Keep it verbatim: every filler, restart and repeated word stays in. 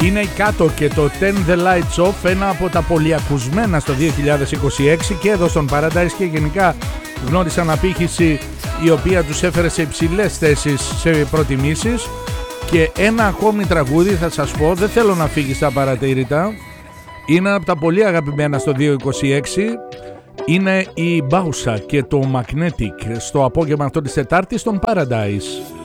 Είναι η Κάτω και το Turn the Lights Off, ένα από τα πολυακουσμένα στο δύο χιλιάδες είκοσι έξι και εδώ στον Paradise, και γενικά γνώρισαν απήχηση η οποία τους έφερε σε υψηλές θέσεις σε προτιμήσεις. Και ένα ακόμη τραγούδι θα σας πω, δεν θέλω να φύγει στα παρατήρητα, είναι από τα πολύ αγαπημένα στο δύο χιλιάδες είκοσι έξι, είναι η Μπάουσα και το Magnetic στο απόγευμα αυτό της Τετάρτης στον Paradise.